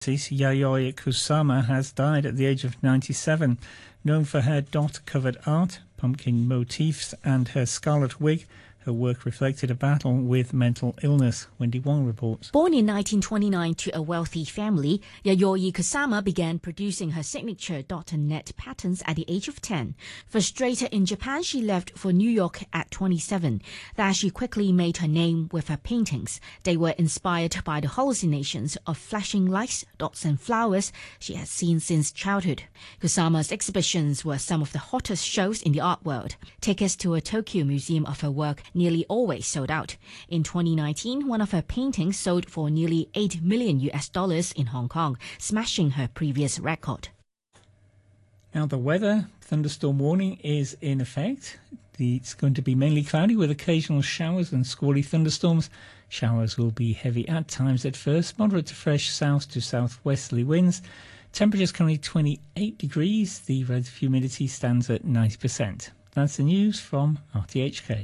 Yayoi Kusama has died at the age of 97. Known for her dot-covered art, pumpkin motifs and her scarlet wig, her work reflected a battle with mental illness. Wendy Wong reports. Born in 1929 to a wealthy family, Yayoi Kusama began producing her signature dot and net patterns at the age of 10. Frustrated in Japan, she left for New York at 27. There she quickly made her name with her paintings. They were inspired by the hallucinations of flashing lights, dots and flowers she had seen since childhood. Kusama's exhibitions were some of the hottest shows in the art world. Tickets to a Tokyo museum of her work nearly always sold out. In 2019, one of her paintings sold for nearly $8 million in Hong Kong, smashing her previous record. Now the weather, thunderstorm warning is in effect. It's going to be mainly cloudy with occasional showers and squally thunderstorms. Showers will be heavy at times at first, moderate to fresh south to southwesterly winds. Temperatures currently 28 degrees. The relative humidity stands at 90%. That's the news from RTHK.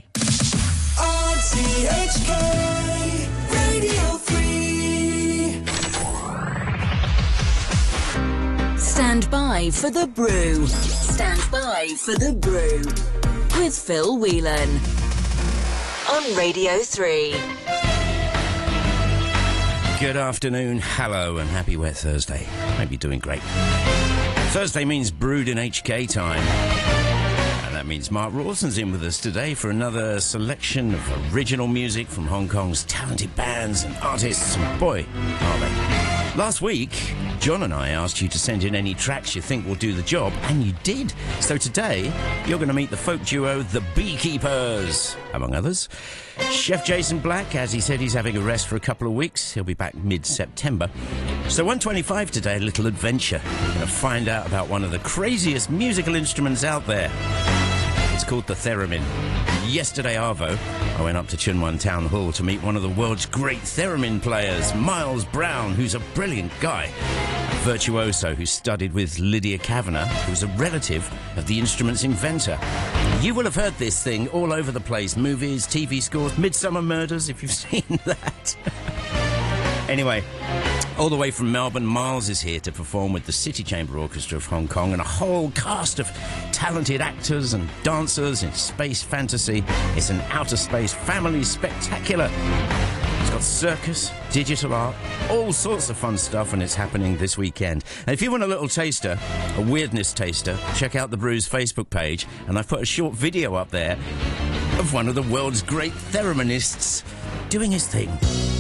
RTHK Radio 3. Stand by for the brew. Stand by for the brew. With Phil Whelan. On Radio 3. Good afternoon, hello, and happy wet Thursday. Hope you're doing great. Thursday means brewed in HK time. And that means Mark Rawson's in with us today for another selection of original music from Hong Kong's talented bands and artists. And boy, are they. Last week, John and I asked you to send in any tracks you think will do the job, and you did. So today, you're going to meet the folk duo The Beekeepers, among others. Chef Jason Black, as he said, he's having a rest for a couple of weeks. He'll be back mid-September. So 125 today, a little adventure. We're going to find out about one of the craziest musical instruments out there. It's called the theremin. Yesterday, Arvo, I went up to Tsuen Wan Town Hall to meet one of the world's great theremin players, Miles Brown, who's a brilliant guy. A virtuoso who studied with Lydia Kavanagh, who's a relative of the instrument's inventor. You will have heard this thing all over the place. Movies, TV scores, Midsummer Murders, if you've seen that. Anyway, all the way from Melbourne, Miles is here to perform with the City Chamber Orchestra of Hong Kong and a whole cast of talented actors and dancers in space fantasy. It's an outer space family spectacular. It's got circus, digital art, all sorts of fun stuff, and it's happening this weekend. And if you want a little taster, a weirdness taster, check out the Brew's Facebook page, and I've put a short video up there of one of the world's great thereminists doing his thing.